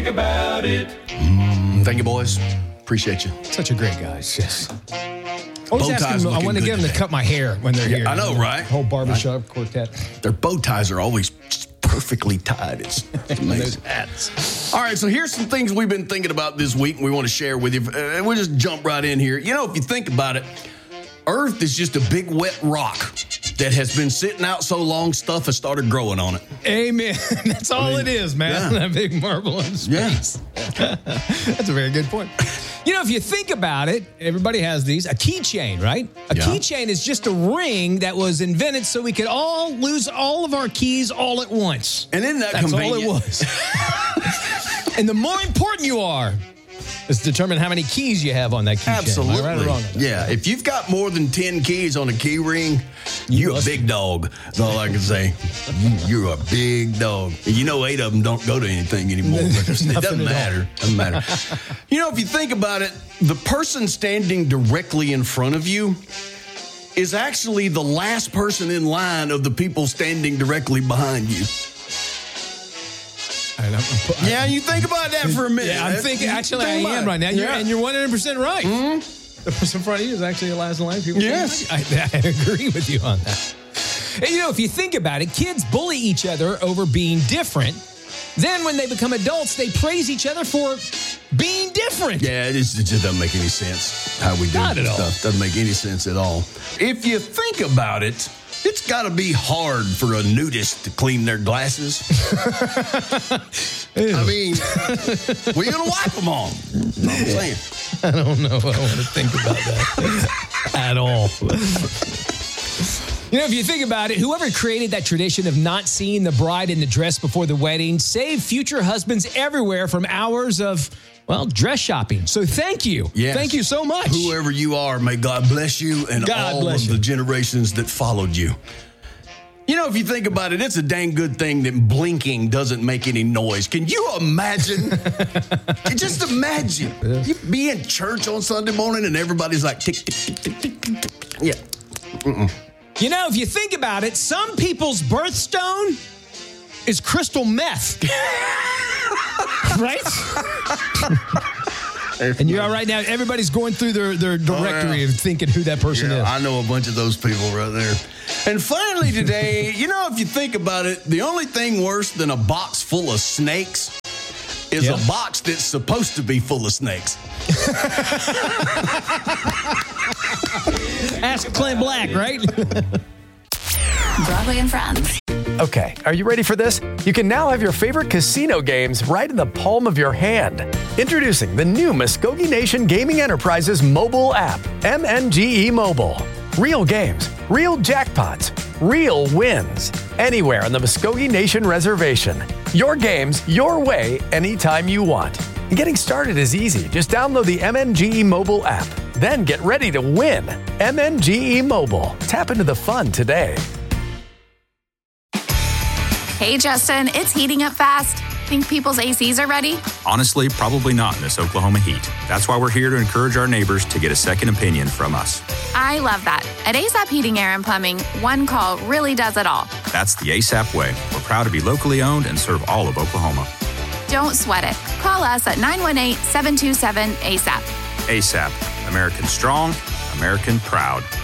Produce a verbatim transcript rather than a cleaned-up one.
About it. Mm, thank you, boys. Appreciate you. Such a great guy. Yes. Bow Always ties ask them, I looking want to good get them today. to cut my hair when they're Yeah, here. I know, right? Whole barbershop quartet. Their bow ties are always just perfectly tied. It's Those amazing. hats. All right, so here's some things we've been thinking about this week and we want to share with you. Uh, And we'll just jump right in here. You know, if you think about it, Earth is just a big wet rock that has been sitting out so long, stuff has started growing on it. Amen. That's all I mean, it is, man. yeah. That big marble in space. That's a very good point. You know, if you think about it, everybody has these. A keychain, right? A Yeah. keychain is just a ring that was invented so we could all lose all of our keys all at once. And isn't that That's convenient? all it was. And the more important you are, is determine how many keys you have on that keychain. Absolutely. Am I right or wrong on that? Yeah, if you've got more than ten keys on a key ring, you're a must- big dog. That's all I can say. You- You're a big dog. And you know eight of them don't go to anything anymore. There's it nothing doesn't at all. matter. Doesn't matter. You know, if you think about it, the person standing directly in front of you is actually the last person in line of the people standing directly behind you. And I'm- I'm- Yeah, you think about that for a minute. Yeah, I'm That's- thinking, actually, think I about am it. right now. You're, Yeah. and you're one hundred percent right. The person in front of you is actually the last in line. People Yes. I, I agree with you on that. And, you know, if you think about it, kids bully each other over being different. Then when they become adults, they praise each other for being different. Yeah, it, is, it just doesn't make any sense how we do Not at all. stuff. Doesn't make any sense at all. If you think about it, it's got to be hard for a nudist to clean their glasses. I mean, we're going to wipe them on. You know what I'm saying? I don't know if I want to think about that at all. You know, if you think about it, whoever created that tradition of not seeing the bride in the dress before the wedding saved future husbands everywhere from hours of, well, dress shopping. So thank you. Yes. Thank you so much. Whoever you are, may God bless you and God all bless of you. the generations that followed you. You know, if you think about it, it's a dang good thing that blinking doesn't make any noise. Can you imagine? Just imagine. You be in church on Sunday morning and everybody's like, tick, tick, tick, tick, tick, tick, tick. Yeah. Mm-mm. You know, if you think about it, some people's birthstone is crystal meth. Right? And you're all right now. Everybody's going through their, their directory Oh, yeah. of thinking who that person Yeah, is. I know a bunch of those people right there. And finally today, you know, if you think about it, the only thing worse than a box full of snakes is Yeah. a box that's supposed to be full of snakes. Ask Clint Black, right? Broadway and Friends. Okay, are you ready for this? You can now have your favorite casino games right in the palm of your hand. Introducing the new Muskogee Nation Gaming Enterprises mobile app, M N G E Mobile. Real games, real jackpots, real wins. Anywhere on the Muskogee Nation Reservation. Your games, your way, anytime you want. And getting started is easy. Just download the M N G E Mobile app. Then get ready to win. M N G E Mobile. Tap into the fun today. Hey, Justin, it's heating up fast. Think people's A Cs are ready? Honestly, probably not in this Oklahoma heat. That's why we're here to encourage our neighbors to get a second opinion from us. I love that. At ASAP Heating, Air, and Plumbing, one call really does it all. That's the ASAP way. We're proud to be locally owned and serve all of Oklahoma. Don't sweat it. Call us at nine one eight, seven two seven, ASAP. ASAP. American strong, American proud.